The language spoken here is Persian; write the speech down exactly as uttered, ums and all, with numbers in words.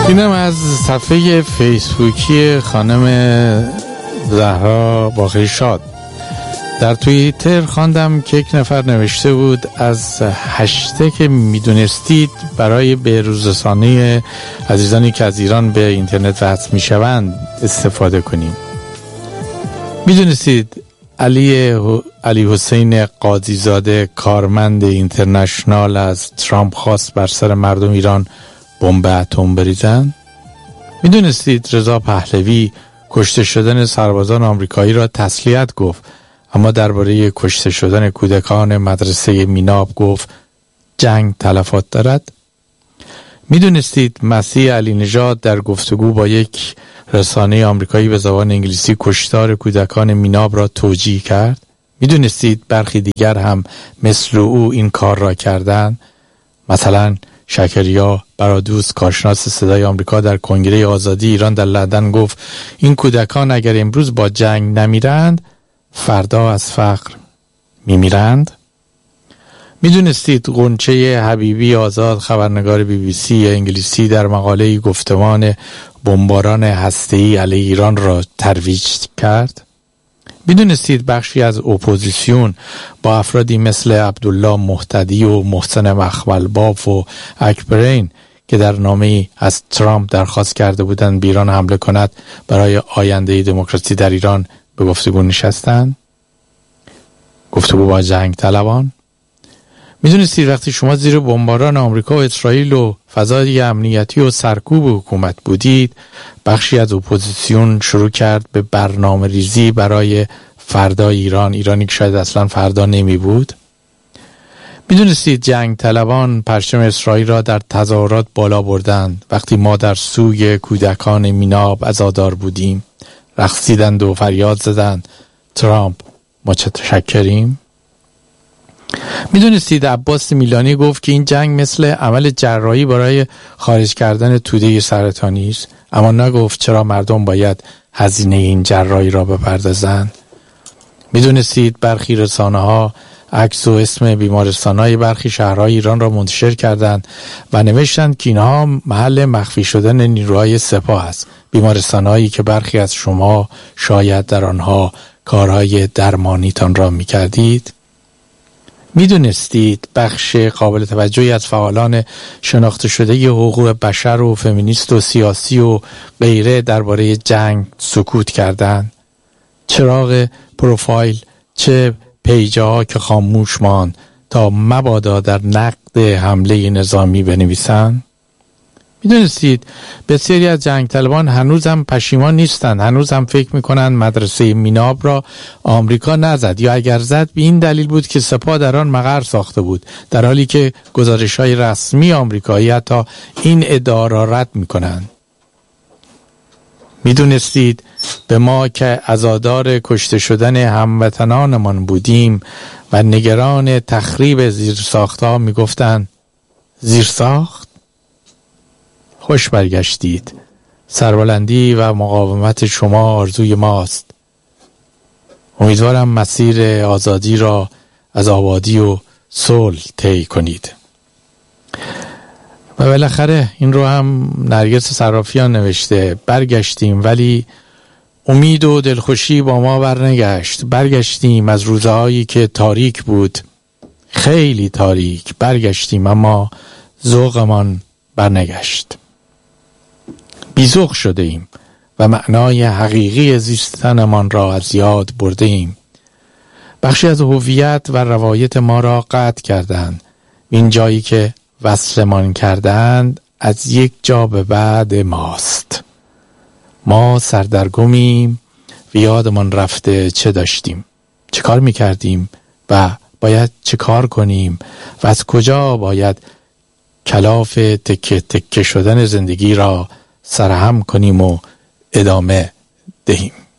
اینم از صفحه فیسبوکی خانم زهرا باقری شاد. در توییتر خواندم که یک نفر نوشته بود از هشتگ میدونستید برای به‌روزرسانی عزیزانی که از ایران به اینترنت وصل میشوند استفاده کنیم. میدونستید علی علی حسین قاضی زاده کارمند اینترنشنال از ترامپ خواست بر سر مردم ایران بمب اتم بریزند؟ میدونستید رضا پهلوی کشته شدن سربازان آمریکایی را تسلیت گفت، اما درباره کشته شدن کودکان مدرسه میناب گفت جنگ تلفات دارد؟ میدونستید مسیح علی نژاد در گفتگو با یک رسانه آمریکایی به زبان انگلیسی کشتار کودکان میناب را توجیه کرد؟ میدونستید برخی دیگر هم مثل او این کار را کردند؟ مثلا شکریا برادوس کارشناس صدای آمریکا در کنگره آزادی ایران در لندن گفت این کودکان اگر امروز با جنگ نمیرند فردا از فقر میمیرند. میدونستید غنچه حبیبی آزاد خبرنگار بی بی سی انگلیسی در مقاله گفتمان بمباران هسته‌ای علیه ایران را ترویج کرد؟ میدونستید بخشی از اپوزیسیون با افرادی مثل عبدالله مهتدی و محسن مخملباف و اکبرین که در نامه‌ای از ترامپ درخواست کرده بودند به ایران حمله کند برای آینده دموکراسی در ایران به گفتگو نشستند؟ گفتگو با جنگ طلبان؟ میدونستید وقتی شما زیر بمباران آمریکا و اسرائیل و فضای امنیتی و سرکوب حکومت بودید، بخشی از اپوزیسیون شروع کرد به برنامه ریزی برای فردای ایران، ایرانی که شاید اصلا فردا نمی بود؟ میدونستید جنگ طلبان پرچم اسرائیل را در تظاهرات بالا بردند وقتی ما در سوگ کودکان میناب عزادار بودیم، رقصیدند و فریاد زدند ترامپ متشکریم؟ میدونستید عباس میلانی گفت که این جنگ مثل عمل جراحی برای خارج کردن توده سرطانی است، اما نگفت چرا مردم باید هزینه این جراحی را بپردازند. میدونستید برخی رسانه‌ها عکس و اسم بیمارستان‌های برخی شهرهای ایران را منتشر کردند و نوشتند که اینها محل مخفی شدن نیروهای سپاه است، بیمارستان‌هایی که برخی از شما شاید در آنها کارهای درمانیتان را می‌کردید. میدونستید بخش قابل توجهی از فعالان شناخته شده حقوق بشر و فمینیست و سیاسی و غیره درباره جنگ سکوت کردند؟ چراغ پروفایل چه پیجه ها که خاموش ماند تا مبادا در نقد حمله نظامی بنویسند؟ میدونستید بسیاری از جنگ طلبان هنوز هم پشیمان نیستند، هنوز هم فکر میکنند مدرسه میناب را آمریکا نزد یا اگر زد به این دلیل بود که سپاه در آن مقر ساخته بود، در حالی که گزارش‌های رسمی آمریکایی حتی این ادعا را رد میکنند. میدونستید به ما که عزادار کشته شدن هموطنانمان بودیم و نگران تخریب زیرساخت‌ها میگفتند زیرساخت؟ خوش برگشتید. سربلندی و مقاومت شما آرزوی ماست. امیدوارم مسیر آزادی را از آبادی و صلح طی کنید. و بالاخره این رو هم نرگس صرافیان نوشته، برگشتیم ولی امید و دلخوشی با ما برنگشت. برگشتیم از روزهایی که تاریک بود، خیلی تاریک. برگشتیم اما ذوقمان برنگشت. بی‌ذوق شده ایم و معنای حقیقی زیستنمان را از یاد برده ایم. بخشی از هویت و روایت ما را قطع کردند. این جایی که وصلمان کردند از یک جا به بعد ماست. ما سردرگمیم و یادمان رفته چه داشتیم، چه کار میکردیم و باید چه کار کنیم و از کجا باید کلاف تکه تکه شدن زندگی را سرهم کنیم و ادامه دهیم.